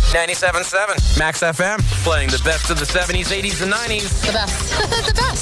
97.7 Max FM, playing the best of the 70s, 80s, and 90s. The best. The best.